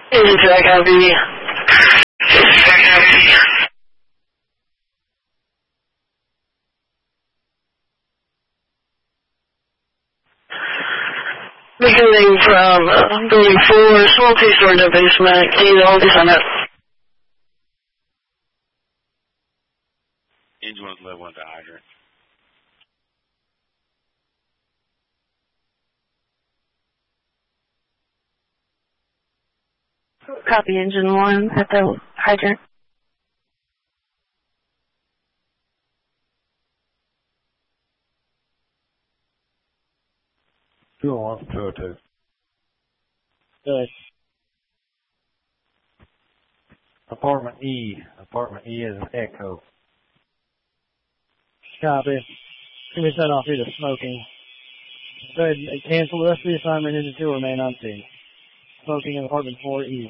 Jack Heavy. Beginning from building 4, small T-store in the basement. Can you hold this on it? Engine 1's level 1 to hydrant. Copy engine 1 at the hydrant. Two oh one, 202. Good. Apartment E is an echo. Copy. Can we set off due to smoking? Go ahead and cancel the rest of the assignment. Engine 2 remain on scene. Smoking in apartment 4E.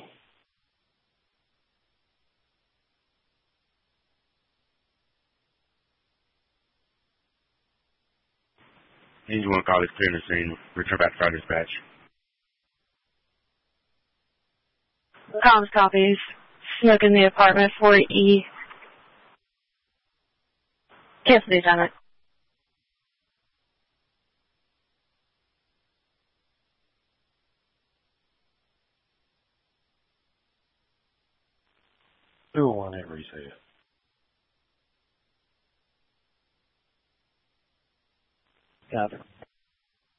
Engine 1 call is clear in the scene. Return back to fire dispatch. Comms copies. Smoke in the apartment 4E. Cancel the assignment. Two oh one at reset. Copy.